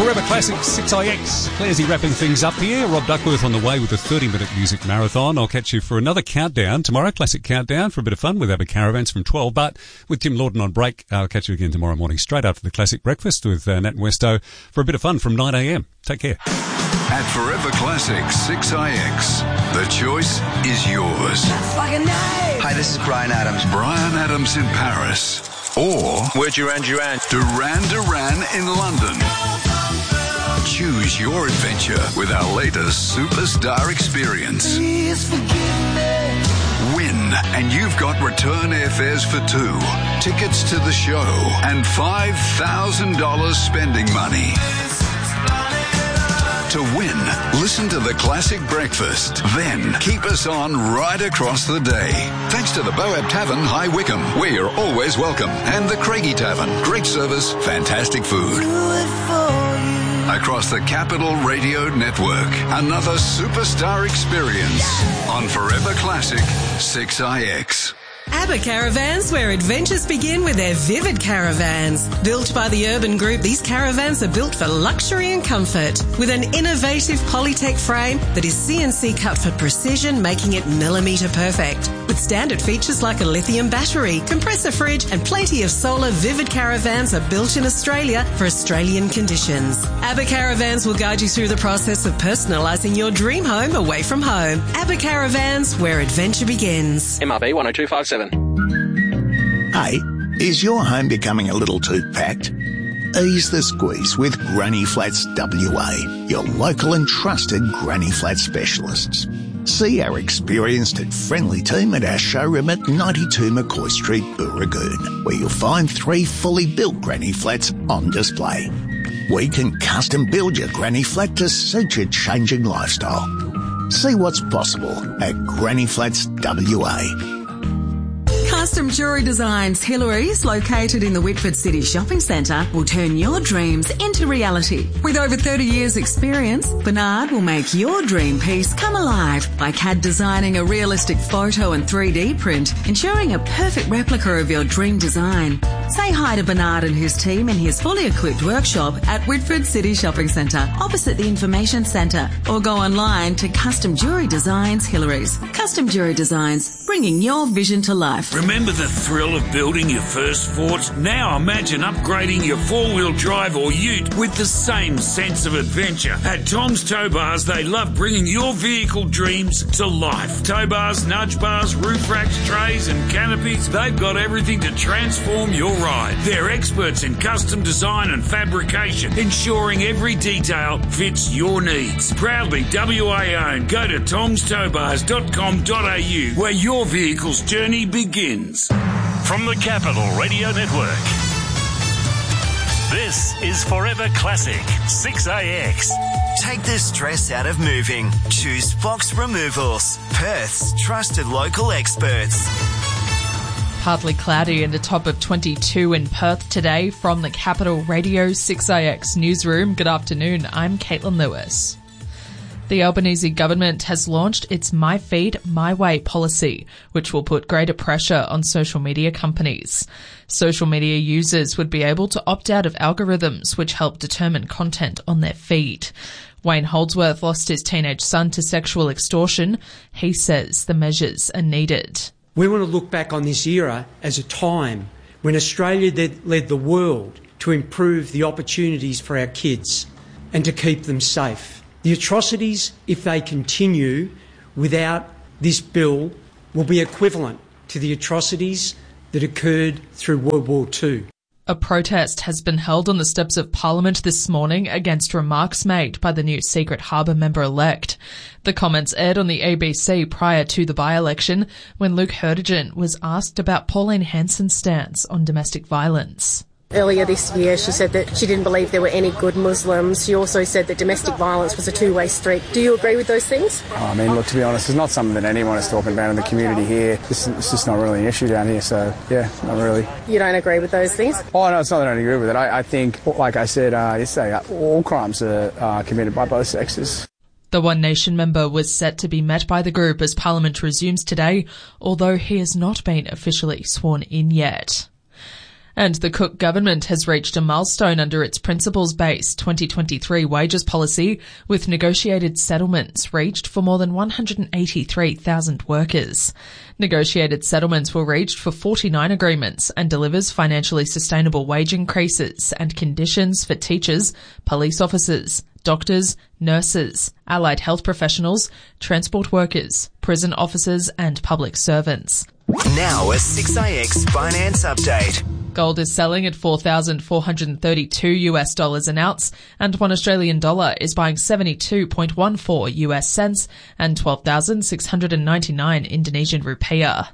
Forever Classic 6IX. Claresy wrapping things up here. Rob Duckworth on the way with a 30-minute music marathon. I'll catch you for another countdown tomorrow, Classic Countdown, for a bit of fun with ABBA Caravans from 12. But with Tim Lawton on break, I'll catch you again tomorrow morning, straight after the Classic Breakfast with Nat and Westo for a bit of fun from 9 a.m. Take care. At Forever Classic 6IX, the choice is yours. Hi, this is Brian Adams. Brian Adams in Paris. Or we're Duran Duran. Duran in London. Choose your adventure with our latest superstar experience. Please forgive me. Win, and you've got return airfares for two, tickets to the show, and $5,000 spending money. To win, listen to the Classic Breakfast. Then keep us on right across the day. Thanks to the Boab Tavern, High Wycombe, where you're always welcome. And the Craigie Tavern. Great service, fantastic food. Across the Capital Radio Network, another superstar experience on Forever Classic 6IX. ABBA Caravans, where adventures begin with their Vivid Caravans. Built by the Urban Group, these caravans are built for luxury and comfort. With an innovative Polytech frame that is CNC cut for precision, making it millimetre perfect. With standard features like a lithium battery, compressor fridge and plenty of solar, Vivid Caravans are built in Australia for Australian conditions. ABBA Caravans will guide you through the process of personalising your dream home away from home. ABBA Caravans, where adventure begins. MRB 10257. Hey, is your home becoming a little too packed? Ease the squeeze with Granny Flats WA, your local and trusted Granny Flat specialists. See our experienced and friendly team at our showroom at 92 McCoy Street, Booragoon, where you'll find 3 fully built Granny Flats on display. We can custom build your Granny Flat to suit your changing lifestyle. See what's possible at Granny Flats WA. Custom Jewellery Designs Hillary's, located in the Whitford City Shopping Centre, will turn your dreams into reality. With over 30 years' experience, Bernard will make your dream piece come alive by CAD designing a realistic photo and 3D print, ensuring a perfect replica of your dream design. Say hi to Bernard and his team in his fully equipped workshop at Whitford City Shopping Centre, opposite the Information Centre, or go online to Custom Jewellery Designs Hillary's. Custom Jewellery Designs, bringing your vision to life. Remember the thrill of building your first fort? Now imagine upgrading your four-wheel drive or ute with the same sense of adventure. At Tom's Tow Bars, they love bringing your vehicle dreams to life. Tow bars, nudge bars, roof racks, trays and canopies, they've got everything to transform your ride. They're experts in custom design and fabrication, ensuring every detail fits your needs. Proudly WA owned. Go to tomstowbars.com.au where your vehicle's journey begins. From the Capital Radio Network, this is Forever Classic 6AX. Take the stress out of moving. Choose Fox Removals, Perth's trusted local experts. Partly cloudy and a top of 22 in Perth today. From the Capital Radio 6IX newsroom, good afternoon, I'm Caitlin Lewis. The Albanese government has launched its My Feed, My Way policy, which will put greater pressure on social media companies. Social media users would be able to opt out of algorithms which help determine content on their feed. Wayne Holdsworth lost his teenage son to sexual extortion. He says the measures are needed. We want to look back on this era as a time when Australia led the world to improve the opportunities for our kids and to keep them safe. The atrocities, if they continue without this bill, will be equivalent to the atrocities that occurred through World War II. A protest has been held on the steps of Parliament this morning against remarks made by the new Secret Harbour member-elect. The comments aired on the ABC prior to the by-election when Luke Hurtigan was asked about Pauline Hanson's stance on domestic violence. Earlier this year, she said that she didn't believe there were any good Muslims. She also said that domestic violence was a two-way street. Do you agree with those things? I mean, look, to be honest, it's not something that anyone is talking about in the community here. It's just not really an issue down here, so, yeah, not really. You don't agree with those things? Oh, no, it's not that I don't agree with it. I think, like I said yesterday, all crimes are committed by both sexes. The One Nation member was set to be met by the group as Parliament resumes today, although he has not been officially sworn in yet. And the Cook government has reached a milestone under its principles-based 2023 wages policy, with negotiated settlements reached for more than 183,000 workers. Negotiated settlements were reached for 49 agreements and delivers financially sustainable wage increases and conditions for teachers, police officers, doctors, nurses, allied health professionals, transport workers, prison officers and public servants. Now a 6AX finance update. Gold is selling at $4,432 an ounce, and $1 Australian dollar is buying 72.14 US cents and 12,699 Indonesian rupiah.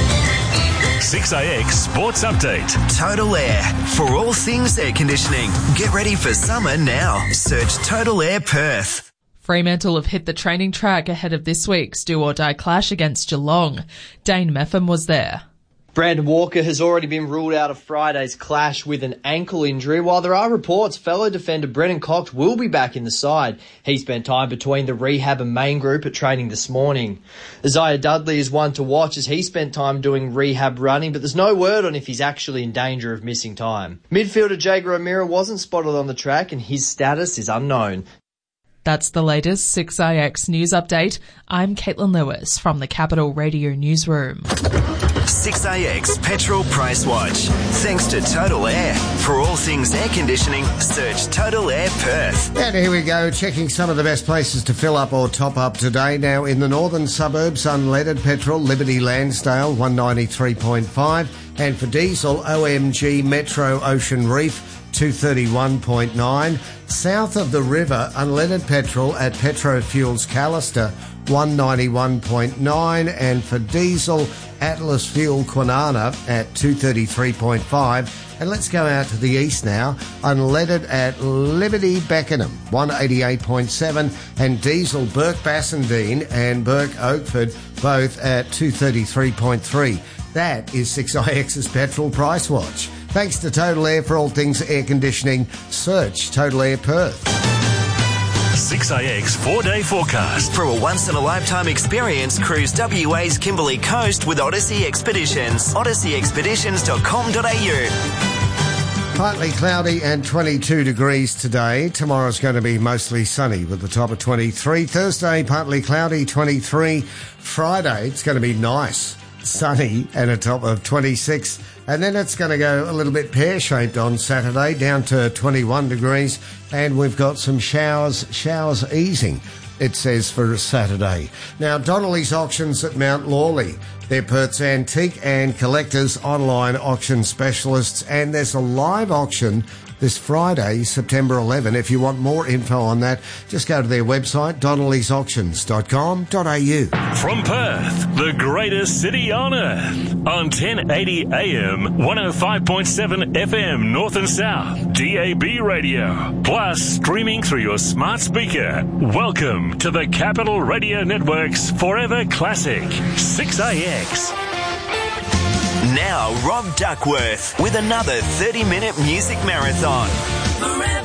6AX Sports Update. Total Air. For all things air conditioning, get ready for summer now. Search Total Air Perth. Fremantle have hit the training track ahead of this week's do-or-die clash against Geelong. Dane Meffam was there. Brandon Walker has already been ruled out of Friday's clash with an ankle injury, while there are reports fellow defender Brennan Cox will be back in the side. He spent time between the rehab and main group at training this morning. Isaiah Dudley is one to watch as he spent time doing rehab running, but there's no word on if he's actually in danger of missing time. Midfielder Jager O'Meara wasn't spotted on the track and his status is unknown. That's the latest 6AX news update. I'm Caitlin Lewis from the Capital Radio Newsroom. 6AX Petrol Price Watch. Thanks to Total Air. For all things air conditioning, search Total Air Perth. And here we go, checking some of the best places to fill up or top up today. Now, in the northern suburbs, unleaded petrol, Liberty Lansdale, 193.5. And for diesel, OMG Metro Ocean Reef, 231.9. South of the river, unleaded petrol at Petro Fuels Callister, 191.9. And for diesel, Atlas Fuel Kwinana at 233.5. And let's go out to the east now. Unleaded at Liberty Beckenham, 188.7. And diesel Burke Bassendean and Burke Oakford, both at 233.3. That is 6IX's Petrol Price Watch. Thanks to Total Air for all things air conditioning. Search Total Air Perth. 6AX 4-day forecast. For a once-in-a-lifetime experience, cruise WA's Kimberley Coast with Odyssey Expeditions. odysseyexpeditions.com.au. Partly cloudy and 22 degrees today. Tomorrow's going to be mostly sunny with the top of 23. Thursday, partly cloudy, 23. Friday, it's going to be nice, sunny and a top of 26. And then it's going to go a little bit pear-shaped on Saturday, down to 21 degrees. And we've got some showers easing, it says, for Saturday. Now, Donnelly's Auctions at Mount Lawley. They're Perth's antique and collectors online auction specialists. And there's a live auction this Friday, September 11. If you want more info on that, just go to their website, donnellysauctions.com.au. From Perth, the greatest city on earth, on 1080 AM, 105.7 FM North and South, DAB radio, plus streaming through your smart speaker. Welcome to the Capital Radio Network's Forever Classic, 6AX. Now, Rob Duckworth with another 30-minute music marathon.